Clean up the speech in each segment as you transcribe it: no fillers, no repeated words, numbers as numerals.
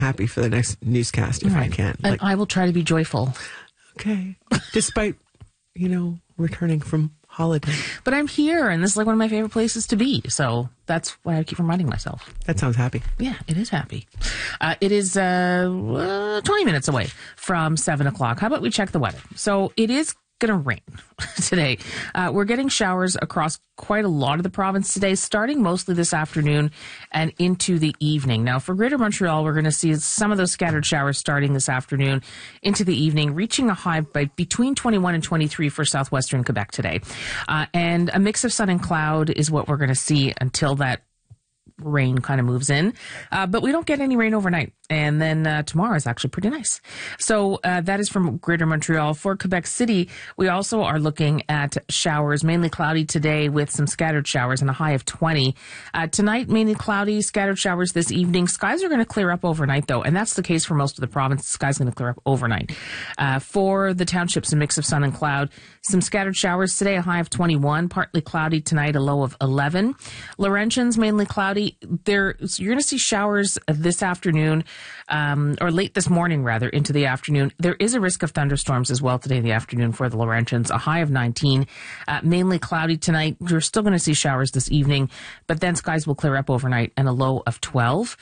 happy for the next newscast if I can. And I will try to be joyful. Okay. Despite, returning from holiday. But I'm here, and this is like one of my favorite places to be. So that's why I keep reminding myself. That sounds happy. Yeah, it is happy. It is 20 minutes away from 7 o'clock. How about we check the weather? So it is going to rain today. We're getting showers across quite a lot of the province today, starting mostly this afternoon and into the evening. Now, for Greater Montreal, we're going to see some of those scattered showers starting this afternoon into the evening, reaching a high by between 21 and 23 for southwestern Quebec today. And a mix of sun and cloud is what we're going to see until that rain kind of moves in. But we don't get any rain overnight. And then tomorrow is actually pretty nice. So that is from Greater Montreal. For Quebec City, we also are looking at showers, mainly cloudy today with some scattered showers and a high of 20. Tonight, mainly cloudy, scattered showers this evening. Skies are going to clear up overnight, though. And that's the case for most of the province. The sky's going to clear up overnight. For the townships, a mix of sun and cloud. Some scattered showers today, a high of 21. Partly cloudy tonight, a low of 11. Laurentians, mainly cloudy. You're going to see showers this afternoon. Or late this morning, rather, into the afternoon. There is a risk of thunderstorms as well today in the afternoon for the Laurentians, a high of 19. Mainly cloudy tonight. We're still going to see showers this evening, but then skies will clear up overnight and a low of 12.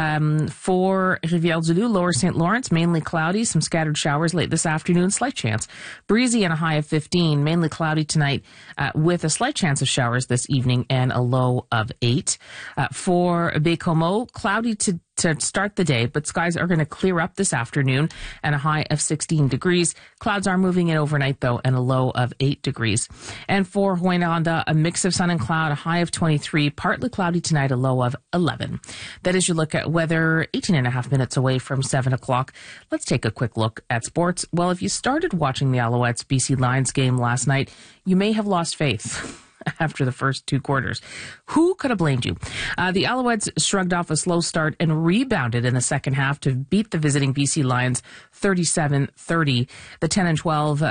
For Rivière-du-Loup, Lower St. Lawrence, mainly cloudy, some scattered showers late this afternoon, slight chance. Breezy and a high of 15, mainly cloudy tonight with a slight chance of showers this evening and a low of 8. For Baie-Comeau, cloudy to start the day, but skies are going to clear up this afternoon and a high of 16 degrees. Clouds are moving in overnight, though, and a low of 8 degrees. And for Rouyn-Noranda, a mix of sun and cloud, a high of 23, partly cloudy tonight, a low of 11. That is your look at weather, 18 and a half minutes away from 7 o'clock. Let's take a quick look at sports. Well, if you started watching the Alouettes BC Lions game last night, you may have lost faith after the first 2 quarters. Who could have blamed you? The Alouettes shrugged off a slow start and rebounded in the second half to beat the visiting BC Lions 37-30. The 10 and 2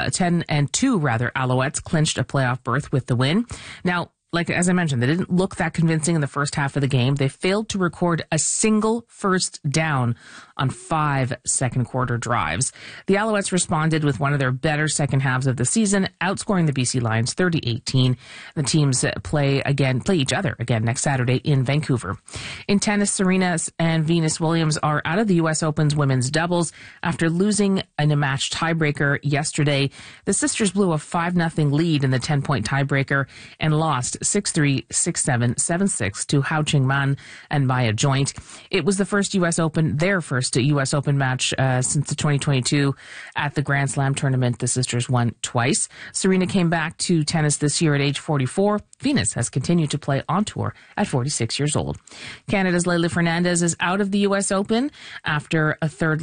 Alouettes clinched a playoff berth with the win. Now, as I mentioned, they didn't look that convincing in the first half of the game. They failed to record a single first down on 5 second quarter drives. The Alouettes responded with one of their better second halves of the season, outscoring the BC Lions 30-18. The teams play each other again next Saturday in Vancouver. In tennis, Serena and Venus Williams are out of the U.S. Open's women's doubles after losing in a match tiebreaker yesterday. The sisters blew a 5-0 lead in the 10-point tiebreaker and lost 6-3, 6-7, 7-6 to Hao Qingman and Maya Joint. It was their first U.S. Open match since the 2022 at the Grand Slam tournament. The sisters won twice. Serena came back to tennis this year at age 44. Venus has continued to play on tour at 46 years old. Canada's Leylah Fernandez is out of the U.S. Open after a third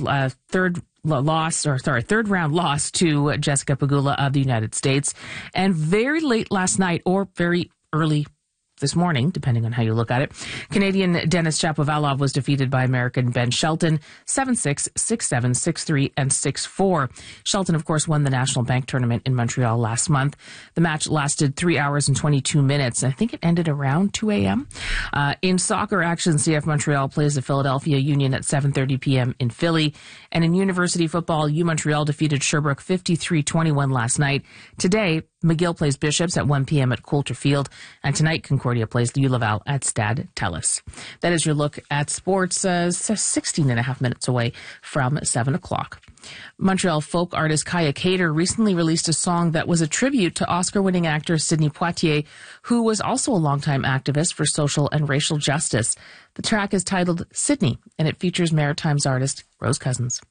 round loss to Jessica Pegula of the United States. And very late last night, or very early this morning, depending on how you look at it, Canadian Denis Shapovalov was defeated by American Ben Shelton 7-6, 6-7, 6-3, and 6-4. Shelton, of course, won the National Bank Tournament in Montreal last month. The match lasted 3 hours and 22 minutes. I think it ended around 2 a.m. In soccer action, CF Montreal plays the Philadelphia Union at 7:30 p.m. in Philly. And in university football, U Montreal defeated Sherbrooke 53-21 last night. Today, McGill plays Bishops at 1 p.m. at Coulter Field, and tonight Concordia plays U Laval at Stade Telus. That is your look at sports, 16 and a half minutes away from 7 o'clock. Montreal folk artist Kaya Cater recently released a song that was a tribute to Oscar-winning actor Sidney Poitier, who was also a longtime activist for social and racial justice. The track is titled Sidney, and it features Maritimes artist Rose Cousins.